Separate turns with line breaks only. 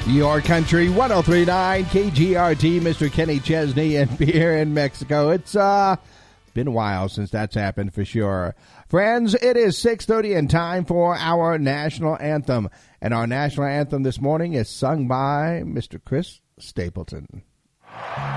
Your Country 103.9 KGRT, Mr. Kenny Chesney, and here in Mexico. It's been a while since that's happened for sure. Friends, it is 6:30 and time for our national anthem. And our national anthem this morning is sung by Mr. Chris Stapleton.